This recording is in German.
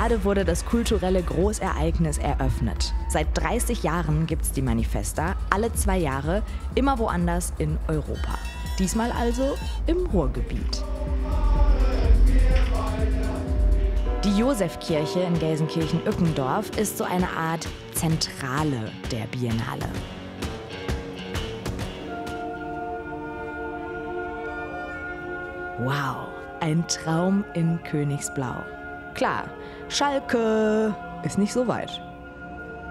Gerade wurde das kulturelle Großereignis eröffnet. Seit 30 Jahren gibt's die Manifesta, alle 2 Jahre, immer woanders in Europa. Diesmal also im Ruhrgebiet. Die Josefkirche in Gelsenkirchen-Ückendorf ist so eine Art Zentrale der Biennale. Wow, ein Traum in Königsblau. Klar, Schalke ist nicht so weit.